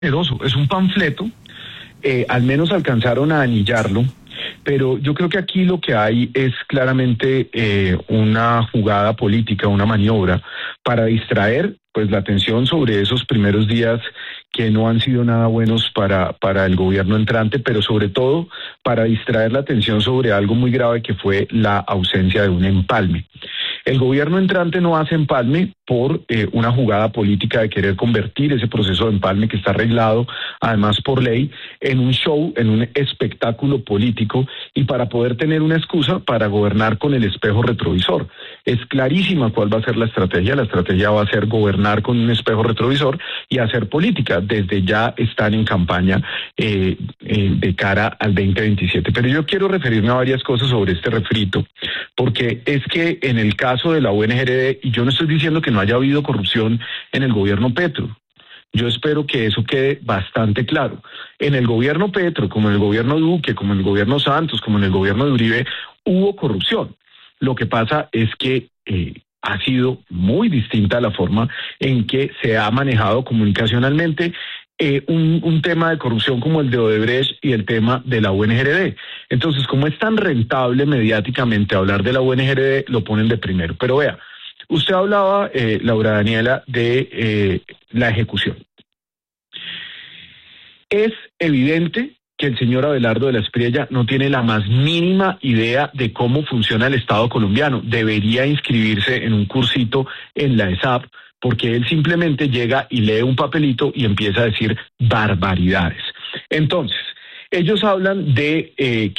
generoso, es un panfleto, al menos alcanzaron a anillarlo, pero yo creo que aquí lo que hay es claramente una jugada política, una maniobra para distraer pues la atención sobre esos primeros días que no han sido nada buenos para el gobierno entrante, pero sobre todo para distraer la atención sobre algo muy grave que fue la ausencia de un empalme. El gobierno entrante no hace empalme por una jugada política de querer convertir ese proceso de empalme que está arreglado, además por ley, en un show, en un espectáculo político y para poder tener una excusa para gobernar con el espejo retrovisor. Es clarísima cuál va a ser la estrategia va a ser gobernar con un espejo retrovisor y hacer política. Desde ya están en campaña de cara al 2027. Pero yo quiero referirme a varias cosas sobre este refrito, porque es que en el caso de la UNGRD, y yo no estoy diciendo que no haya habido corrupción en el gobierno Petro, yo espero que eso quede bastante claro. En el gobierno Petro, como en el gobierno Duque, como en el gobierno Santos, como en el gobierno de Uribe, hubo corrupción. Lo que pasa es que ha sido muy distinta la forma en que se ha manejado comunicacionalmente un tema de corrupción como el de Odebrecht y el tema de la UNGRD. Entonces, como es tan rentable mediáticamente hablar de la UNGRD, lo ponen de primero. Pero vea, usted hablaba, Laura Daniela, de la ejecución. Es evidente que el señor Abelardo de la Espriella no tiene la más mínima idea de cómo funciona el Estado colombiano. Debería inscribirse en un cursito en la ESAP, porque él simplemente llega y lee un papelito y empieza a decir barbaridades. Entonces, ellos hablan de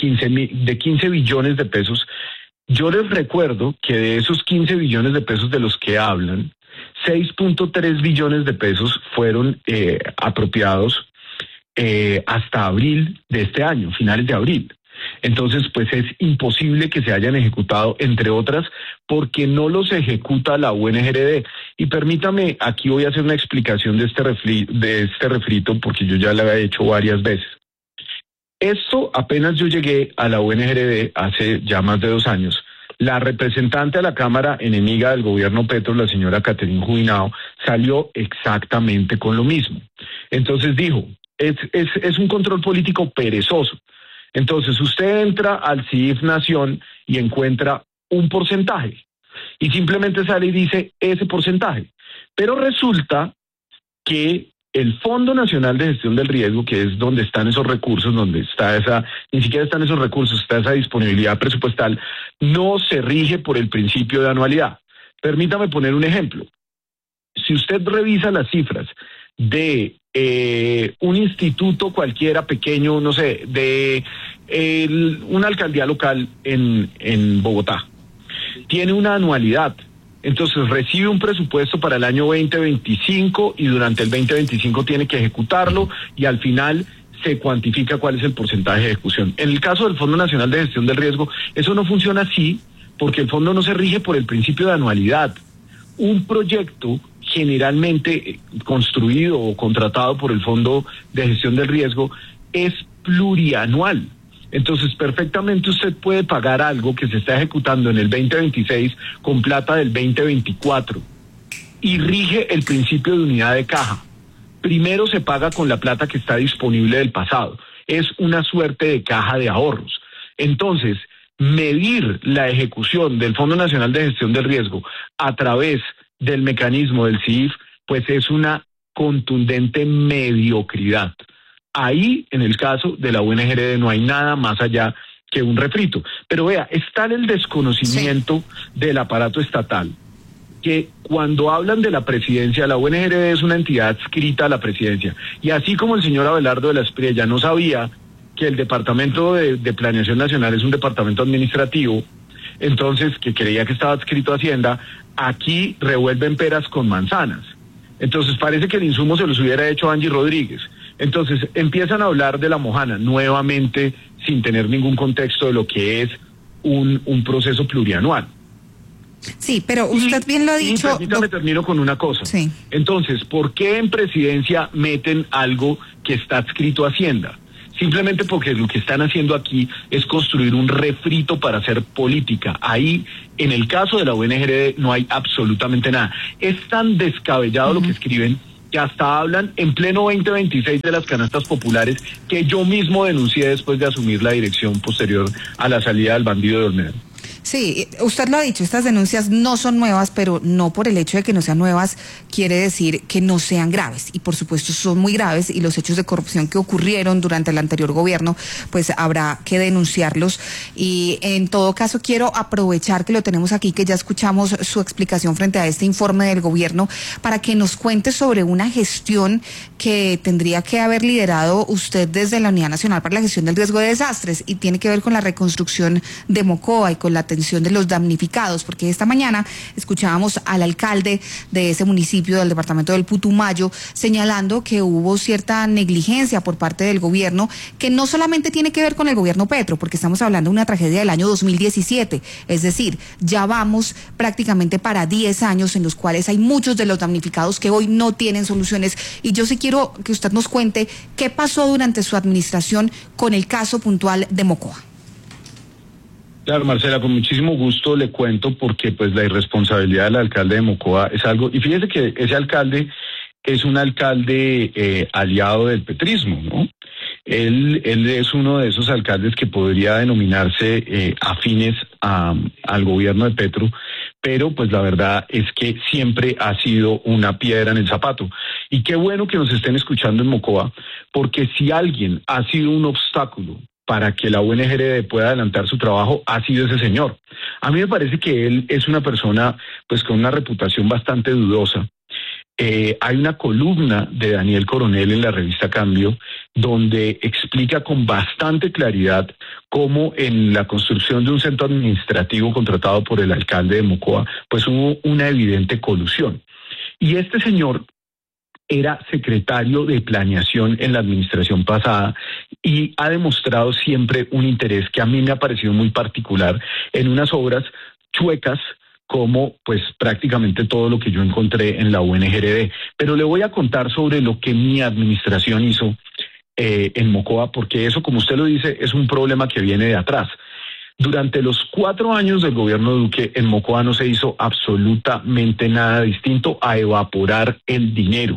15 billones de pesos. Yo les recuerdo que de esos 15 billones de pesos de los que hablan, 6.3 billones de pesos fueron apropiados hasta abril de este año, finales de abril. Entonces, pues es imposible que se hayan ejecutado, entre otras, porque no los ejecuta la UNGRD. Y permítame, aquí voy a hacer una explicación de este refrito, porque yo ya lo había hecho varias veces. Esto, apenas yo llegué a la UNGRD hace ya más de 2 años, la representante a la Cámara enemiga del gobierno Petro, la señora Catherine Jubinao, salió exactamente con lo mismo. Entonces dijo, es un control político perezoso. Entonces usted entra al CIF Nación y encuentra un porcentaje y simplemente sale y dice ese porcentaje. Pero resulta que el Fondo Nacional de Gestión del Riesgo, que es donde están esos recursos, donde está ni siquiera están esos recursos, está esa disponibilidad presupuestal, no se rige por el principio de anualidad. Permítame poner un ejemplo. Si usted revisa las cifras de un instituto cualquiera pequeño, no sé, de una alcaldía local en Bogotá, tiene una anualidad. Entonces recibe un presupuesto para el año 2025 y durante el 2025 tiene que ejecutarlo y al final se cuantifica cuál es el porcentaje de ejecución. En el caso del Fondo Nacional de Gestión del Riesgo, eso no funciona así porque el fondo no se rige por el principio de anualidad. Un proyecto generalmente construido o contratado por el Fondo de Gestión del Riesgo es plurianual. Entonces, perfectamente usted puede pagar algo que se está ejecutando en el 2026 con plata del 2024 y rige el principio de unidad de caja. Primero se paga con la plata que está disponible del pasado. Es una suerte de caja de ahorros. Entonces, medir la ejecución del Fondo Nacional de Gestión del Riesgo a través del mecanismo del CIF, pues es una contundente mediocridad. Ahí, en el caso de la UNGRD, no hay nada más allá que un refrito. Pero vea, está en el desconocimiento del aparato estatal, que cuando hablan de la presidencia, la UNGRD es una entidad adscrita a la presidencia. Y así como el señor Abelardo de la Espriella no sabía que el Departamento de Planeación Nacional es un departamento administrativo, entonces que creía que estaba adscrito a Hacienda, aquí revuelven peras con manzanas. Entonces parece que el insumo se los hubiera hecho Angie Rodríguez. Entonces empiezan a hablar de la mojana nuevamente sin tener ningún contexto de lo que es un proceso plurianual. Sí, pero usted bien lo ha dicho. Permítame, termino con una cosa. Sí. Entonces, ¿por qué en presidencia meten algo que está adscrito a Hacienda? Simplemente porque lo que están haciendo aquí es construir un refrito para hacer política. Ahí, en el caso de la UNGRD, no hay absolutamente nada. Es tan descabellado lo que escriben que hasta hablan en pleno 2026 de las canastas populares que yo mismo denuncié después de asumir la dirección posterior a la salida del bandido de Olmedo. Sí, usted lo ha dicho, estas denuncias no son nuevas, pero no por el hecho de que no sean nuevas quiere decir que no sean graves. Y por supuesto son muy graves y los hechos de corrupción que ocurrieron durante el anterior gobierno, pues habrá que denunciarlos. Y en todo caso quiero aprovechar que lo tenemos aquí, que ya escuchamos su explicación frente a este informe del gobierno, para que nos cuente sobre una gestión que tendría que haber liderado usted desde la Unidad Nacional para la Gestión del Riesgo de Desastres y tiene que ver con la reconstrucción de Mocoa y con la atención de los damnificados, porque esta mañana escuchábamos al alcalde de ese municipio del departamento del Putumayo señalando que hubo cierta negligencia por parte del gobierno, que no solamente tiene que ver con el gobierno Petro, porque estamos hablando de una tragedia del año 2017, es decir, ya vamos prácticamente para 10 años en los cuales hay muchos de los damnificados que hoy no tienen soluciones, y yo sí quiero que usted nos cuente qué pasó durante su administración con el caso puntual de Mocoa. Claro, Marcela, con muchísimo gusto le cuento, porque pues la irresponsabilidad del alcalde de Mocoa es algo, y fíjese que ese alcalde es un alcalde aliado del petrismo, ¿no? Él es uno de esos alcaldes que podría denominarse afines al gobierno de Petro, pero pues la verdad es que siempre ha sido una piedra en el zapato. Y qué bueno que nos estén escuchando en Mocoa, porque si alguien ha sido un obstáculo para que la UNGRD pueda adelantar su trabajo, ha sido ese señor. A mí me parece que él es una persona pues con una reputación bastante dudosa. Hay una columna de Daniel Coronel en la revista Cambio donde explica con bastante claridad cómo en la construcción de un centro administrativo contratado por el alcalde de Mocoa pues hubo una evidente colusión. Y este señor era secretario de planeación en la administración pasada y ha demostrado siempre un interés que a mí me ha parecido muy particular en unas obras chuecas como pues prácticamente todo lo que yo encontré en la UNGRD. Pero le voy a contar sobre lo que mi administración hizo en Mocoa, porque eso, como usted lo dice, es un problema que viene de atrás. Durante los 4 años del gobierno Duque, en Mocoa no se hizo absolutamente nada distinto a evaporar el dinero.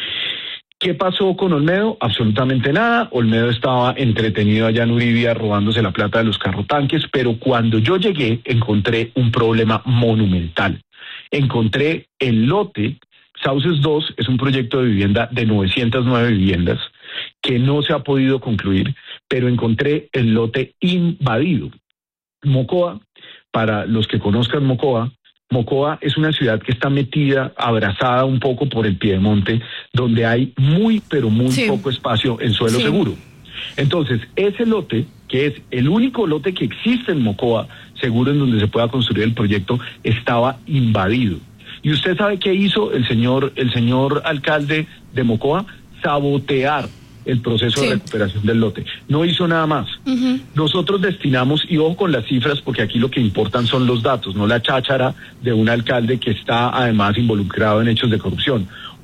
¿Qué pasó con Olmedo? Absolutamente nada. Olmedo estaba entretenido allá en Uribia robándose la plata de los carrotanques, pero cuando yo llegué encontré un problema monumental. Encontré el lote, Sauces 2 es un proyecto de vivienda de 909 viviendas que no se ha podido concluir, pero encontré el lote invadido. Mocoa, para los que conozcan Mocoa es una ciudad que está metida, abrazada un poco por el piedemonte, donde hay muy, pero muy poco espacio en suelo seguro. Entonces, ese lote, que es el único lote que existe en Mocoa, seguro en donde se pueda construir el proyecto, estaba invadido. ¿Y usted sabe qué hizo el señor alcalde de Mocoa? Sabotear el proceso de recuperación del lote. No hizo nada más. Nosotros destinamos, y ojo con las cifras, porque aquí lo que importan son los datos, no la cháchara de un alcalde que está además involucrado en hechos de corrupción.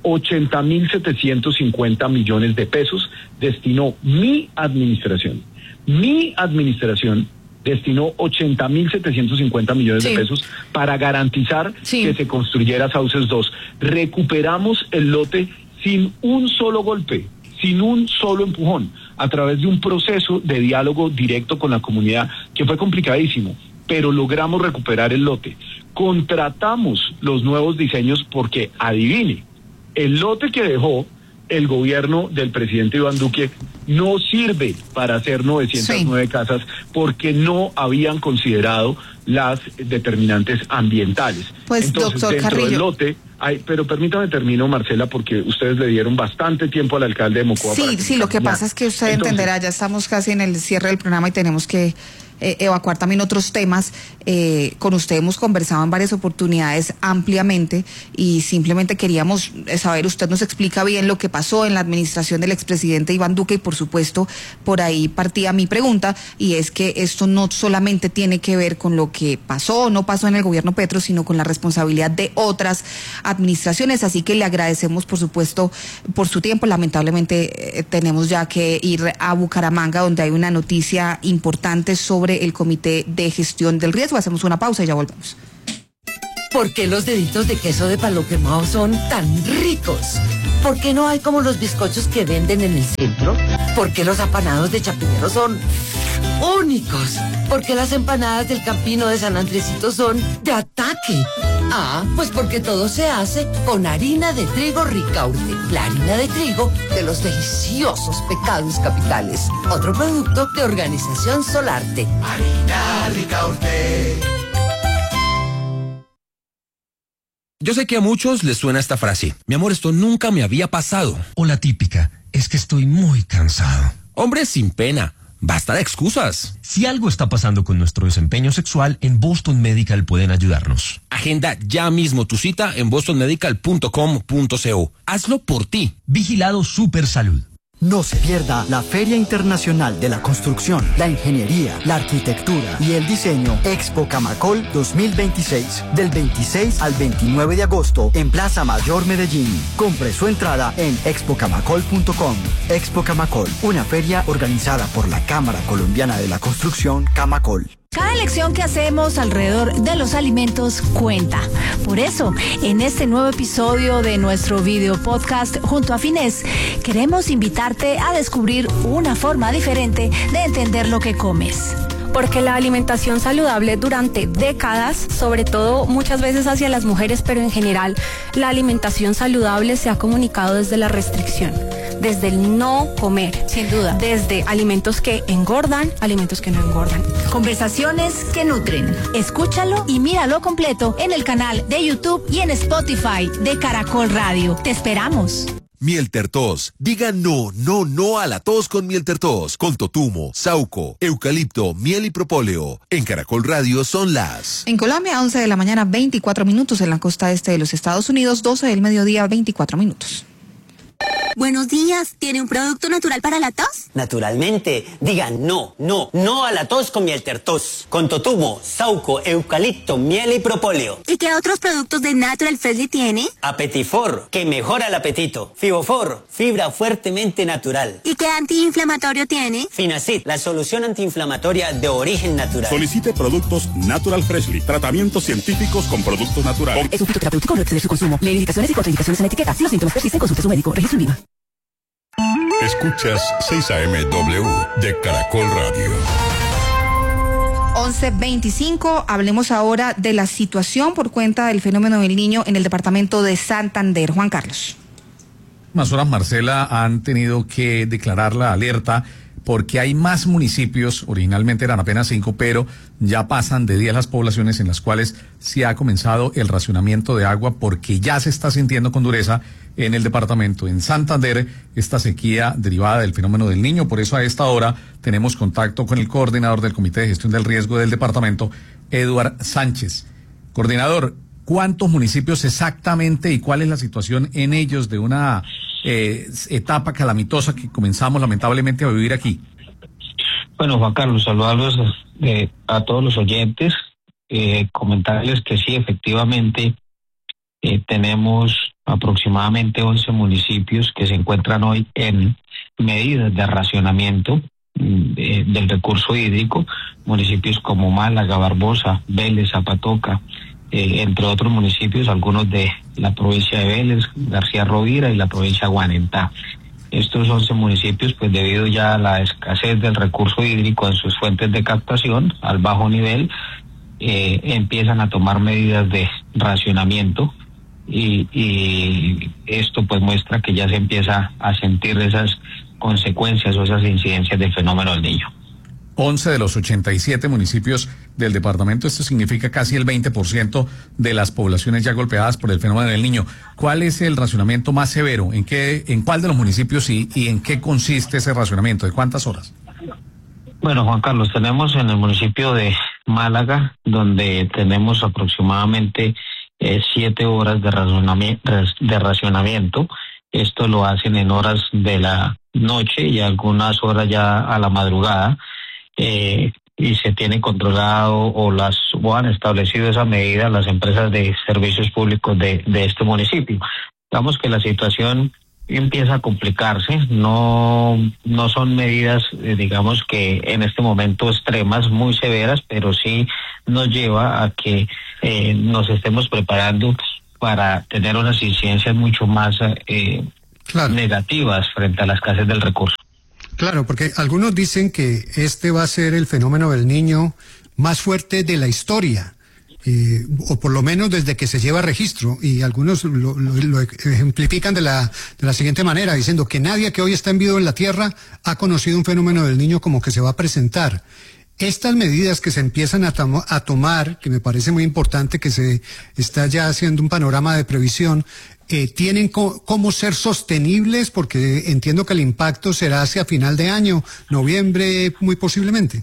80.750 millones de pesos destinó mi administración. Mi administración destinó 80.750 millones de pesos para garantizar que se construyera Sauces 2. Recuperamos el lote sin un solo golpe, sin un solo empujón, a través de un proceso de diálogo directo con la comunidad que fue complicadísimo, pero logramos recuperar el lote. Contratamos los nuevos diseños porque, adivine, el lote que dejó el gobierno del presidente Iván Duque no sirve para hacer 909 casas porque no habían considerado las determinantes ambientales. Pues, entonces, doctor dentro Carrillo, del lote pero permítame termino, Marcela, porque ustedes le dieron bastante tiempo al alcalde de Mocoa. Sí, lo que pasa es que usted entenderá, ya estamos casi en el cierre del programa y tenemos que evacuar también otros temas. Con usted hemos conversado en varias oportunidades ampliamente y simplemente queríamos saber, usted nos explica bien lo que pasó en la administración del expresidente Iván Duque y por supuesto por ahí partía mi pregunta, y es que esto no solamente tiene que ver con lo que pasó o no pasó en el gobierno Petro, sino con la responsabilidad de otras administraciones, así que le agradecemos por supuesto por su tiempo. Lamentablemente tenemos ya que ir a Bucaramanga, donde hay una noticia importante sobre el Comité de Gestión del Riesgo. Hacemos una pausa y ya volvemos. ¿Por qué los deditos de queso de palo quemado son tan ricos? ¿Por qué no hay como los bizcochos que venden en el centro? ¿Por qué los apanados de Chapinero son únicos? ¿Por qué las empanadas del Campino de San Andresito son de ataque? Pues porque todo se hace con harina de trigo Ricaurte, la harina de trigo de los deliciosos Pecados Capitales. Otro producto de Organización Solarte. Harina Ricaurte. Yo sé que a muchos les suena esta frase. Mi amor, esto nunca me había pasado. O la típica, es que estoy muy cansado. Hombre, sin pena. Basta de excusas. Si algo está pasando con nuestro desempeño sexual, en Boston Medical pueden ayudarnos. Agenda ya mismo tu cita en bostonmedical.com.co. Hazlo por ti. Vigilado Super Salud. No se pierda la Feria Internacional de la Construcción, la Ingeniería, la Arquitectura y el Diseño Expo Camacol 2026, del 26 al 29 de agosto en Plaza Mayor Medellín. Compre su entrada en expocamacol.com. Expo Camacol, una feria organizada por la Cámara Colombiana de la Construcción, Camacol. Cada elección que hacemos alrededor de los alimentos cuenta. Por eso, en este nuevo episodio de nuestro video podcast junto a Finés, queremos invitarte a descubrir una forma diferente de entender lo que comes. Porque la alimentación saludable durante décadas, sobre todo muchas veces hacia las mujeres, pero en general, la alimentación saludable se ha comunicado desde la restricción, desde el no comer. Sin duda. Desde alimentos que engordan, alimentos que no engordan. Conversaciones que nutren. Escúchalo y míralo completo en el canal de YouTube y en Spotify de Caracol Radio. Te esperamos. Miel Tertos. Diga no, no, no a la tos con Miel Tertos. Con totumo, sauco, eucalipto, miel y propóleo. En Caracol Radio son las... En Colombia, 11 de la mañana, 24 minutos. En la costa este de los Estados Unidos, 12 del mediodía, 24 minutos. Buenos días, ¿tiene un producto natural para la tos? Naturalmente, digan no, no, no a la tos con Miel Tertos. Con totumo, sauco, eucalipto, miel y propóleo. ¿Y qué otros productos de Natural Freshly tiene? Apetifor, que mejora el apetito. Fibofor, fibra fuertemente natural. ¿Y qué antiinflamatorio tiene? Finacid, la solución antiinflamatoria de origen natural. Solicite productos Natural Freshly, tratamientos científicos con productos naturales. Es un fitoterapéutico, no exceder su consumo. Lee indicaciones y contraindicaciones en etiqueta. Si los síntomas persisten, consulte a su médico. Registro INVIMA. Escuchas 6 AM de Caracol Radio. 11:25, hablemos ahora de la situación por cuenta del fenómeno del Niño en el departamento de Santander. Juan Carlos. Unas horas, Marcela, han tenido que declarar la alerta porque hay más municipios, originalmente eran apenas 5, pero ya pasan de 10 las poblaciones en las cuales se ha comenzado el racionamiento de agua porque ya se está sintiendo con dureza en el departamento. En Santander, esta sequía derivada del fenómeno del Niño, por eso a esta hora tenemos contacto con el coordinador del Comité de Gestión del Riesgo del departamento, Eduard Sánchez. Coordinador, ¿cuántos municipios exactamente y cuál es la situación en ellos de una etapa calamitosa que comenzamos lamentablemente a vivir aquí? Bueno, Juan Carlos, saludarlos a todos los oyentes, comentarles que sí, efectivamente, tenemos aproximadamente 11 municipios que se encuentran hoy en medidas de racionamiento del recurso hídrico, municipios como Málaga, Barbosa, Vélez, Zapatoca, entre otros municipios, algunos de la provincia de Vélez, García Rovira y la provincia de Guanentá. Estos 11 municipios, pues debido ya a la escasez del recurso hídrico en sus fuentes de captación, al bajo nivel, empiezan a tomar medidas de racionamiento y esto pues muestra que ya se empieza a sentir esas consecuencias o esas incidencias del fenómeno del Niño. 11 de los 87 municipios del departamento, esto significa casi el 20% de las poblaciones ya golpeadas por el fenómeno del Niño. ¿Cuál es el racionamiento más severo? ¿En cuál de los municipios y en qué consiste ese racionamiento? ¿De cuántas horas? Bueno, Juan Carlos, tenemos en el municipio de Málaga, donde tenemos aproximadamente 7 horas de racionamiento. Esto lo hacen en horas de la noche y algunas horas ya a la madrugada. Y se tiene controlado o han establecido esa medida las empresas de servicios públicos de este municipio. Digamos que la situación empieza a complicarse. No son medidas, digamos que en este momento extremas, muy severas, pero sí nos lleva a que nos estemos preparando para tener unas incidencias mucho más negativas frente a la escasez del recurso. Claro, porque algunos dicen que este va a ser el fenómeno del Niño más fuerte de la historia, o por lo menos desde que se lleva registro, y algunos lo ejemplifican de la siguiente manera, diciendo que nadie que hoy está en vivo en la Tierra ha conocido un fenómeno del Niño como que se va a presentar. Estas medidas que se empiezan a tomar, que me parece muy importante que se está ya haciendo un panorama de previsión, ¿tienen cómo ser sostenibles? Porque entiendo que el impacto será hacia final de año, noviembre, muy posiblemente.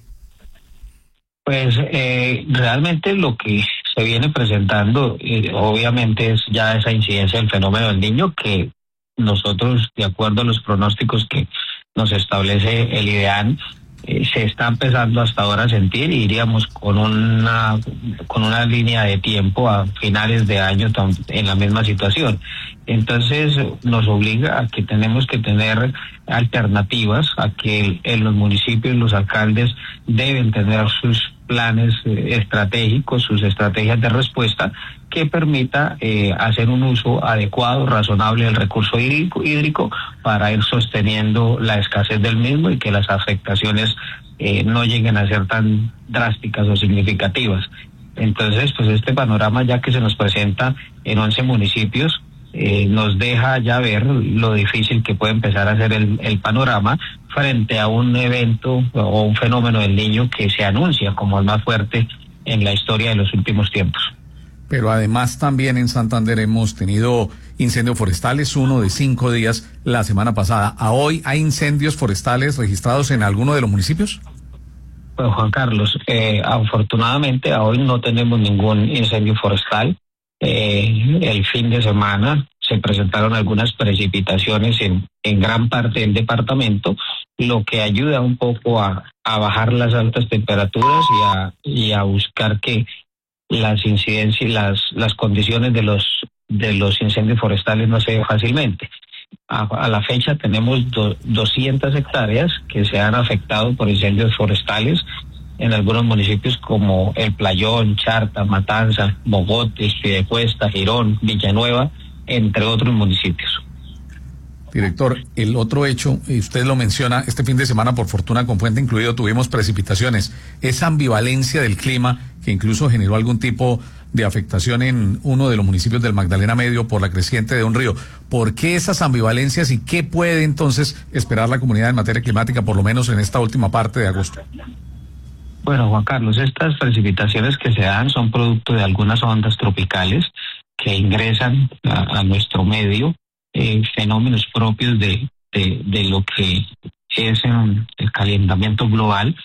Pues realmente lo que se viene presentando, obviamente, es ya esa incidencia del fenómeno del Niño, que nosotros, de acuerdo a los pronósticos que nos establece el IDEAN, se está empezando hasta ahora a sentir, y iríamos con una línea de tiempo a finales de año en la misma situación. Entonces nos obliga a que tenemos que tener alternativas, a que en los municipios los alcaldes deben tener sus planes estratégicos, sus estrategias de respuesta que permita hacer un uso adecuado, razonable del recurso hídrico para ir sosteniendo la escasez del mismo y que las afectaciones no lleguen a ser tan drásticas o significativas. Entonces, pues este panorama ya que se nos presenta en 11 municipios, nos deja ya ver lo difícil que puede empezar a ser el panorama frente a un evento o un fenómeno del Niño que se anuncia como el más fuerte en la historia de los últimos tiempos. Pero además también en Santander hemos tenido incendios forestales, uno de 5 días la semana pasada. ¿A hoy hay incendios forestales registrados en alguno de los municipios? Pues Juan Carlos, afortunadamente a hoy no tenemos ningún incendio forestal. El fin de semana se presentaron algunas precipitaciones en gran parte del departamento, lo que ayuda un poco a bajar las altas temperaturas y a buscar que las incidencias, las condiciones de los incendios forestales no se den fácilmente. A la fecha tenemos 200 hectáreas que se han afectado por incendios forestales en algunos municipios como El Playón, Charta, Matanza, Mogotes, Piedecuesta, Girón, Villanueva, entre otros municipios. Director, el otro hecho, y usted lo menciona, este fin de semana, por fortuna con puente incluido, tuvimos precipitaciones. Esa ambivalencia del clima que incluso generó algún tipo de afectación en uno de los municipios del Magdalena Medio por la creciente de un río. ¿Por qué esas ambivalencias y qué puede entonces esperar la comunidad en materia climática, por lo menos en esta última parte de agosto? Bueno, Juan Carlos, estas precipitaciones que se dan son producto de algunas ondas tropicales que ingresan a nuestro medio, fenómenos propios de lo que es el calentamiento global,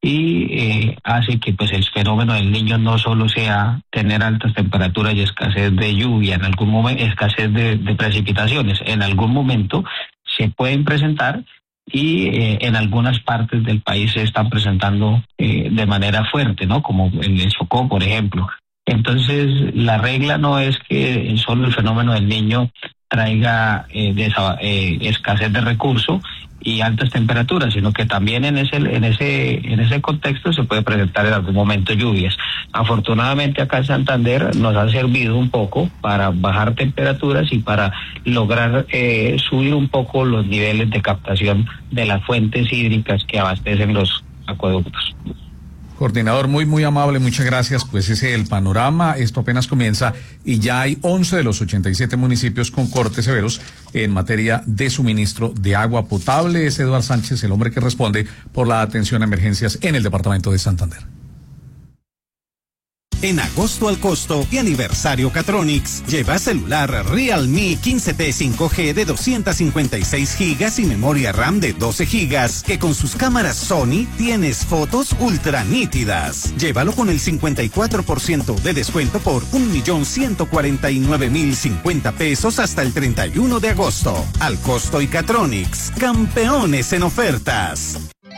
y hace que pues el fenómeno del Niño no solo sea tener altas temperaturas y escasez de lluvia, en algún momento escasez de precipitaciones, en algún momento se pueden presentar, y en algunas partes del país se están presentando de manera fuerte, ¿no? Como el Chocó, por ejemplo. Entonces, la regla no es que solo el fenómeno del Niño traiga escasez de recursos y altas temperaturas, sino que también en ese contexto se puede presentar en algún momento lluvias. Afortunadamente acá en Santander nos ha servido un poco para bajar temperaturas y para lograr subir un poco los niveles de captación de las fuentes hídricas que abastecen los acueductos. Coordinador, muy amable, muchas gracias. Pues ese es el panorama, esto apenas comienza y ya hay 11 de los 87 municipios con cortes severos en materia de suministro de agua potable. Es Eduardo Sánchez, el hombre que responde por la atención a emergencias en el departamento de Santander. En agosto al costo y aniversario Catronics, lleva celular Realme 15T 5G de 256 GB y memoria RAM de 12 GB, que con sus cámaras Sony tienes fotos ultra nítidas. Llévalo con el 54% de descuento por 1.149.050 pesos hasta el 31 de agosto. Al costo y Catronics, campeones en ofertas.